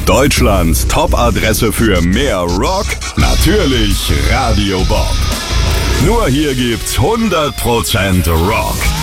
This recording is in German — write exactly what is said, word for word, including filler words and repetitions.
Deutschlands Top-Adresse für mehr Rock? Natürlich Radio Bob. Nur hier gibt's hundert Prozent Rock.